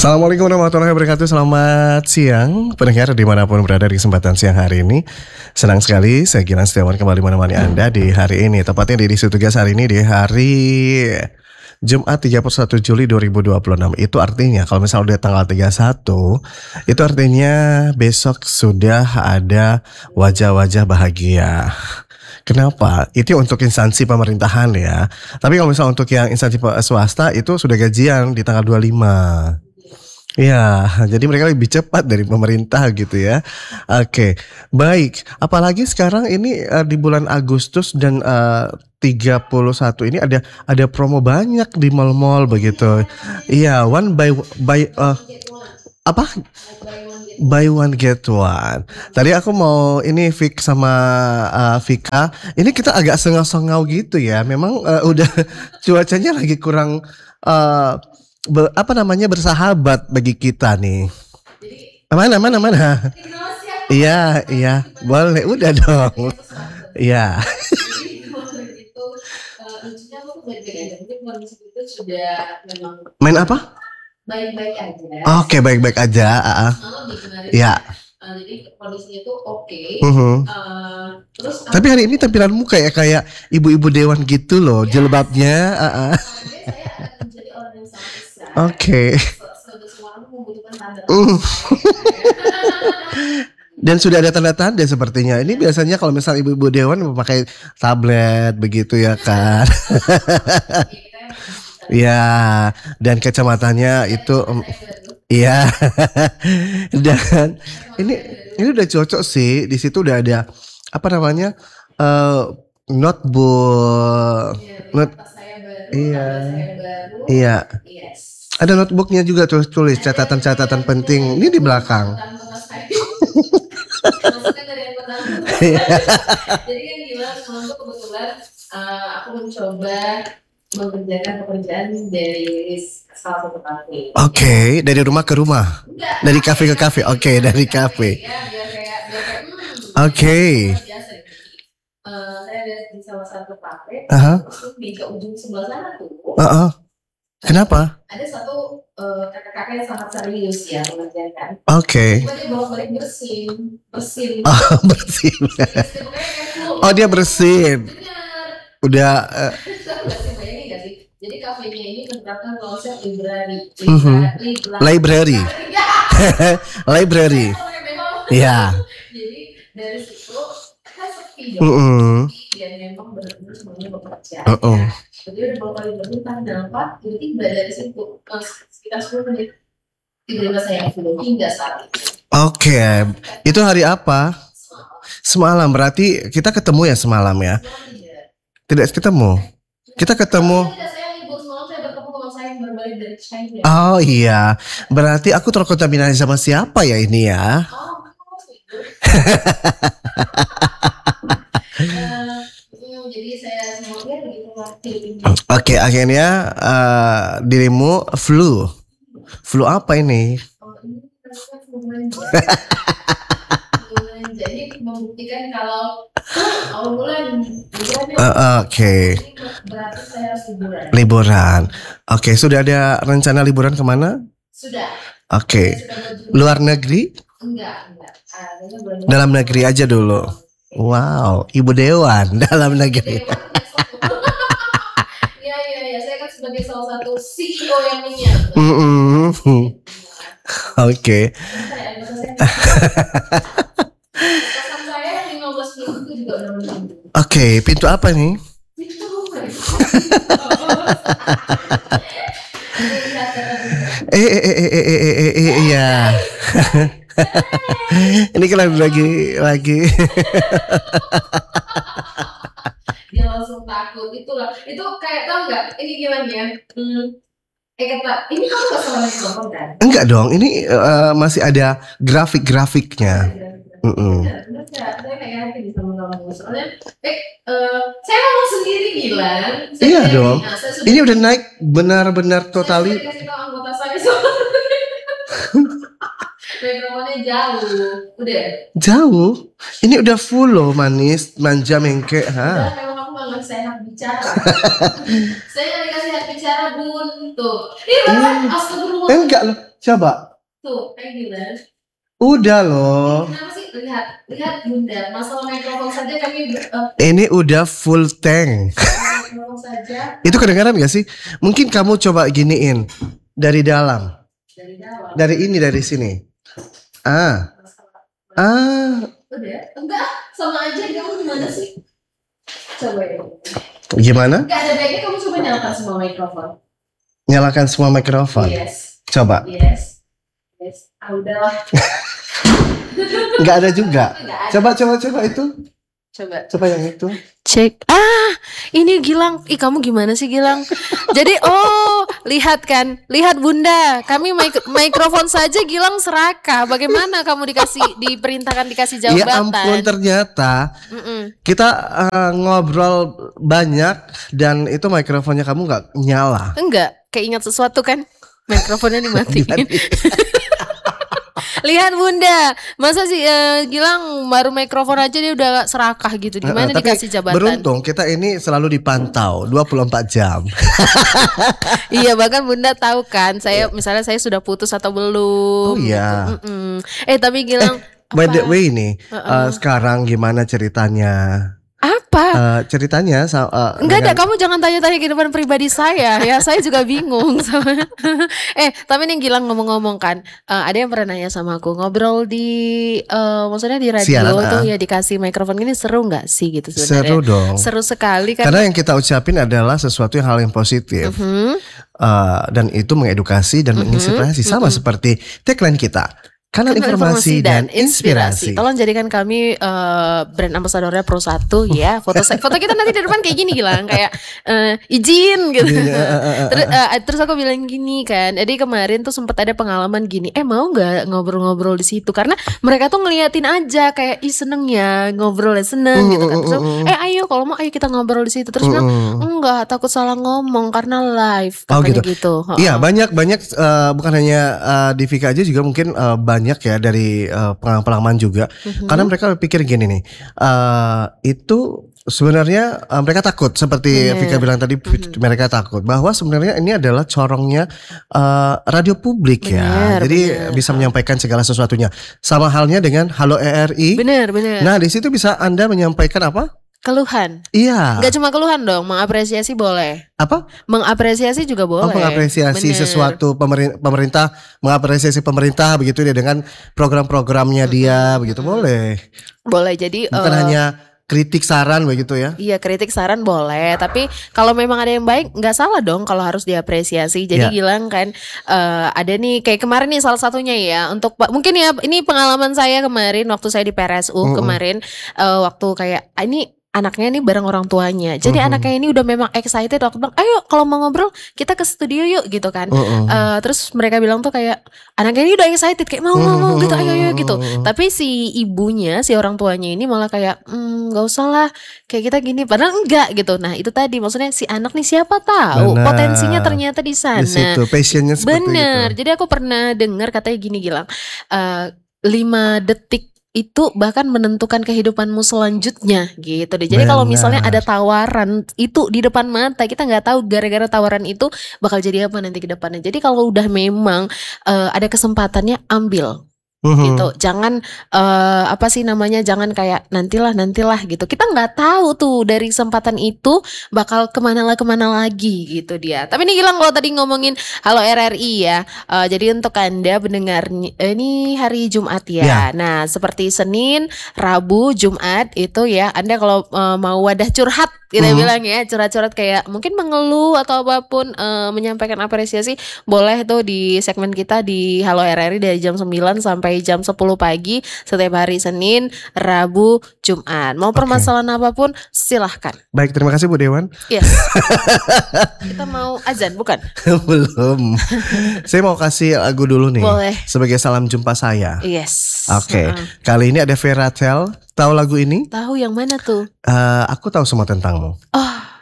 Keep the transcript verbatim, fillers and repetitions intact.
Assalamualaikum warahmatullahi wabarakatuh. Selamat siang pendengar dimanapun berada di kesempatan siang hari ini. Senang sekali saya Gilang Setiawan kembali menemani Anda di hari ini. Tepatnya di edisi tugas hari ini di hari Jumat tiga puluh satu Juli dua ribu dua puluh enam. Itu artinya kalau misalnya udah tanggal tiga puluh satu, itu artinya besok sudah ada wajah-wajah bahagia. Kenapa? Itu untuk instansi pemerintahan ya. Tapi kalau misalnya untuk yang instansi swasta itu sudah gajian di tanggal dua puluh lima. Iya, jadi mereka lebih cepat dari pemerintah gitu ya. Oke, baik. Apalagi sekarang ini uh, di bulan Agustus dan uh, tiga puluh satu ini ada ada promo banyak di mall-mall begitu. Iya, one by by uh, apa? Buy one get one. Tadi aku mau ini Fik sama uh, Vika. Ini kita agak sengau-sengau gitu ya. Memang uh, udah cuacanya lagi kurang uh, be, apa namanya bersahabat bagi kita nih. Mana mana mana? Iya iya boleh udah dong. Iya. Main apa? Baik-baik aja. Oke, baik-baik aja. Uh, ya. Uh, jadi kondisinya tuh oke. Okay. Uh-huh. Uh, terus tapi hari ini tampilanmu kayak kayak ibu-ibu dewan gitu loh, yes. Jilbabnya. Uh, uh. Saya akan menjadi orang yang sangat besar. Oke. Semua orang membutuhkan tanda. Uh. Dan sudah ada tanda-tanda sepertinya. Ini biasanya kalau misal ibu-ibu dewan memakai tablet begitu ya kan. Ya, dan kacamatanya itu um, iya. Dan ini ini udah cocok sih. Di situ udah ada apa namanya? Uh, notebook. Not Iya. Iya. Ada notebooknya juga tuh tulis catatan-catatan penting. Ini di belakang. Jadi kan gimana semalam kebetulan uh, aku mencoba mengerjakan pekerjaan dari salah satu kafe. Oke, okay, dari rumah ke rumah. Enggak, dari kafe ke kafe. Oke, okay, dari kafe. Ya, biar kayak biar kayak hmm, Oke. Okay. Biasa. Uh, saya ada di salah satu kafe. Uh-huh. Terus di ke ujung sebelah sana tuh. Uh-uh. Kenapa? Ada satu uh, kakak-kakak yang sangat serius ya mengerjakan. Oke. Okay. Dia bolak-balik bersin, bersin. Oh, bersin. Oh, dia bersin. Benar. Udah. Uh, Jadi kafenya ini menerapkan konsep library. Mm-hmm. Library. Library. Iya. Jadi dari situ kan sepi dong. Mm-hmm. Dan memang benar-benar semuanya bekerja. Uh-uh. Ya. Jadi udah bolak-balik berhutang dan apa? Tiba-tiba dari situ sekitar sepuluh menit tiba-tiba saya flow hingga saat itu. Oke, okay. Itu hari apa? Semalam. Berarti kita ketemu ya semalam ya? Tidak ketemu. Kita ketemu. Oh iya, berarti aku terkontaminasi sama siapa ya ini ya? Oke, akhirnya uh, dirimu flu. Flu apa ini? Jadi membuktikan kalau awal bulan uh, oke okay. Berarti saya harus liburan. Liburan. Oke, okay, sudah ada rencana liburan kemana? Sudah. Oke. Okay. Luar negeri? Enggak, enggak. Uh, dalam negeri aja dulu. Wow, ibu dewan dalam negeri. Iya iya iya, saya kan sebagai salah satu C E O yang minyak. Mm-hmm. Oke. Oke, pintu apa nih? Pintu eh eh eh eh eh eh eh eh iya. Ini kan lagi lagi. Dia langsung takut itulah. Itu kayak tau nggak? Ini gimana ya? Hmm. Eh kata, ini kamu gak salah lagi nonton kan? Enggak dong, ini uh, masih ada grafik-grafiknya. Mm-mm. Saya kayak yakin bisa mengalami soalnya. Eh, uh, saya ngomong sendiri Gilang. Iya dong. Nah, ini udah naik benar-benar totali. Saya kasih tahu anggota saya soalnya. Mikrofonnya jauh, udah. Jauh? Ini udah full loh, manis, manja, mengke, ha. Memang aku nggak ngasih hak bicara. Saya nggak dikasih hak bicara buntu. Ini bahkan astagfirullah. Enggak loh. Coba. Tuh, kayak gila. Udah loh. Kenapa sih? Lihat, lihat Bunda. Masalah mikrofon saja kami. Uh, Ini udah full tank. mikrofon saja. Itu kedengaran gak sih? Mungkin kamu coba giniin dari dalam. Dari dalam. Dari ini, dari sini. Ah. Ah. Udah? Enggak, sama aja. Kamu gimana sih? Coba ya. Gimana? Enggak ada baiknya kamu coba nyalakan semua mikrofon. Nyalakan semua mikrofon. Yes. Coba. Yes. Yes. Ah udahlah. Nggak ada juga. Nggak ada. Coba coba coba itu. Coba. Coba yang itu. Cek. Ah, ini Gilang. Ih, kamu gimana sih Gilang? Jadi, oh, lihat kan, lihat Bunda. Kami mik- mikrofon saja Gilang serakah. Bagaimana kamu dikasih diperintahkan dikasih Ya jabatan? ampun, ternyata Mm-mm. kita uh, ngobrol banyak dan itu mikrofonnya kamu nggak nyala. Enggak, keingat sesuatu kan? Mikrofonnya dimatiin. Lihat Bunda, masa sih eh, Gilang baru mikrofon aja dia udah serakah gitu. Gimana Uh, uh, tapi dikasih jabatan? beruntung kita ini selalu dipantau dua puluh empat jam. Iya, bahkan Bunda tahu kan, saya misalnya saya sudah putus atau belum. Oh iya. gitu. Mm-mm. Eh tapi Gilang, By the apa? way nih, uh, Uh-uh. sekarang gimana ceritanya? Apa? Uh, ceritanya sa- uh, Enggak ada, dengan- kamu jangan tanya-tanya kehidupan pribadi saya. Ya, saya juga bingung sama. eh, tapi nih Gilang ngomong-ngomong kan, eh, ada yang pernah nanya sama aku, ngobrol di eh, maksudnya di radio Siaran, tuh ah. ya dikasih mikrofon gini seru nggak sih gitu seru sebenarnya? dong. Seru sekali kan. Karena yang kita ucapin adalah sesuatu yang hal yang positif. Mhm. Uh, dan itu mengedukasi dan Mhm, menginspirasi sama mhm. seperti tagline kita. Kanal Kanal informasi, dan inspirasi. Tolong jadikan kami eh, brand ambasadornya Pro satu ya. Foto foto kita nanti di depan kayak gini Gilang, kayak eh, izin gitu. terus, eh, terus aku bilang gini kan. Jadi kemarin tuh sempat ada pengalaman gini. Eh mau nggak ngobrol-ngobrol di situ? Karena mereka tuh ngeliatin aja kayak ih seneng ya ngobrolnya seneng gitu kan. Terus, eh ayo kalau mau ayo kita ngobrol di situ. Terus bilang enggak, takut salah ngomong karena live. Oh, Katanya gitu. gitu. Iya, banyak banyak uh, bukan hanya uh, di Vika aja juga mungkin uh, banyak ya dari uh, pengalaman juga. Mhm. Karena mereka pikir gini nih, uh, itu sebenarnya uh, mereka takut seperti Bener. Vika bilang tadi, Mhm. mereka takut bahwa sebenarnya ini adalah corongnya uh, radio publik ya. Bener, Jadi bener. bisa menyampaikan segala sesuatunya. Sama halnya dengan Halo E R I. Bener bener. Nah, di situ bisa Anda menyampaikan apa? Keluhan. Iya. Gak cuma keluhan dong, mengapresiasi boleh. Apa? Mengapresiasi juga Oh, boleh. mengapresiasi Bener. sesuatu pemerin- pemerintah, mengapresiasi pemerintah begitu dia dengan program-programnya dia begitu boleh. Boleh, jadi Bukan eh, hanya kritik saran begitu ya. iya kritik saran boleh, tapi kalau memang ada yang baik nggak salah dong kalau harus diapresiasi. Jadi Ya. Gilang kan eh, ada nih kayak kemarin nih salah satunya ya untuk mungkin ya ini pengalaman saya kemarin waktu saya di P R S U Mm-mm. kemarin eh, waktu kayak ah, ini anaknya nih bareng orang tuanya. Jadi Mhm. anaknya ini udah memang excited waktu bilang, ayo kalau mau ngobrol kita ke studio yuk gitu kan. Uh-uh. Eh, terus mereka bilang tuh kayak anaknya ini udah excited kayak mau mau mau gitu ayo ayo gitu. Tapi si ibunya si orang tuanya ini malah kayak hmm, nggak usah lah kayak kita gini padahal enggak gitu. Nah itu tadi maksudnya si anak nih siapa tahu Benar. potensinya ternyata di sana. Di situ passionnya seperti Bener. itu. Jadi aku pernah dengar katanya gini Gilang, eh, lima detik itu bahkan menentukan kehidupanmu selanjutnya gitu deh. Jadi kalau misalnya Benar. ada tawaran itu di depan mata, kita nggak tahu gara-gara tawaran itu bakal jadi apa nanti ke depannya. Jadi kalau udah memang eh, ada kesempatannya ambil Mhm. gitu. Jangan eh, apa sih namanya? Jangan kayak nantilah nantilah gitu. Kita nggak tahu tuh dari kesempatan itu bakal kemana lah kemana lagi gitu dia. Tapi ini Gilang kalau tadi ngomongin Halo R R I ya. eh, jadi untuk Anda pendengar eh, ini hari Jumat ya. Ya. Nah seperti Senin, Rabu, Jumat itu ya. Anda kalau eh, mau wadah curhat kita Mhm. bilang ya curhat-curhat kayak mungkin mengeluh atau apapun eh, menyampaikan apresiasi boleh tuh di segmen kita di Halo R R I dari jam sembilan sampai jam sepuluh pagi setiap hari Senin, Rabu, Jumat. Mau permasalahan apapun silahkan. Baik, terima kasih Bu Dewan. Yes. Kita mau azan bukan? Belum. Saya mau kasih lagu dulu nih. Boleh. Sebagai salam jumpa saya. Yes. Oke. Heeh. Kali ini ada Fairytale. Tahu lagu ini? Tahu yang mana tuh? Eh, aku tahu semua tentangmu. Oh,